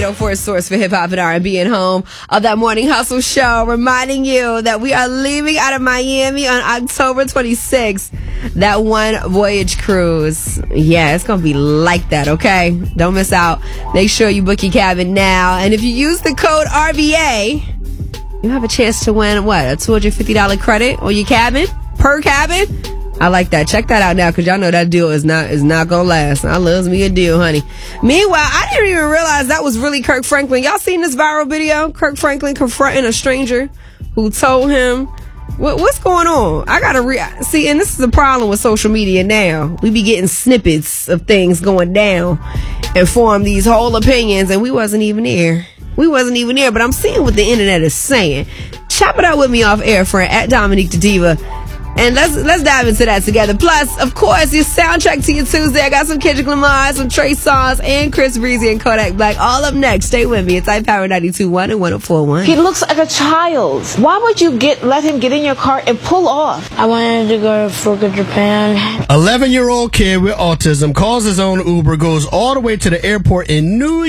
98.4 source for hip hop and R&B and home of that Morning Hustle show, reminding you that we are leaving out of Miami on October 26th. That one voyage cruise. Yeah, it's going to be like that, okay? Don't miss out. Make sure you book your cabin now. And if you use the code RVA, you have a chance to win, what, a $250 credit on your cabin? Per cabin? I like that. Check that out now, because y'all know that deal is not gonna last. I loves me a deal, honey. Meanwhile, I didn't even realize that was really Kirk Franklin. Y'all seen this viral video? Kirk Franklin confronting a stranger who told him, what's going on? I gotta see, and this is the problem with social media now. We be getting snippets of things going down and form these whole opinions, and we wasn't even there. But I'm seeing what the internet is saying. Chop it out with me off air, friend, at Dominique the Diva. And let's dive into that together. Plus, of course, your soundtrack to your Tuesday. I got some Kendrick Lamar, some Trey Songz, and Chris Breezy and Kodak Black. All up next. Stay with me. It's iPower 92.1 and 104.1. He looks like a child. Why would you let him get in your car and pull off? I wanted to go to Fukuoka, Japan. 11-year-old kid with autism calls his own Uber, goes all the way to the airport in New York.